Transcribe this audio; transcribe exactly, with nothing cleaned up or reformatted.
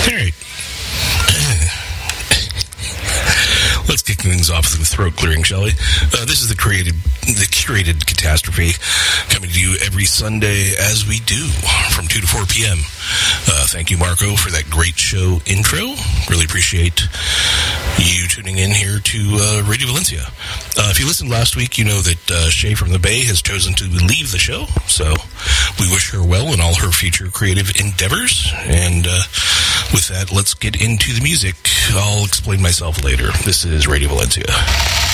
All right. Let's kick things off with throat clearing, shall we? Uh, this is the created, the curated catastrophe, coming to you every Sunday as we do from two to four p.m. Uh, thank you, Marco, for that great show intro. Really appreciate you tuning in here to uh, Radio Valencia. Uh, if you listened last week, you know that uh, Shay from the Bay has chosen to leave the show, so we wish her well in all her future creative endeavors. And uh, with that, let's get into the music. I'll explain myself later. This is Radio Valencia.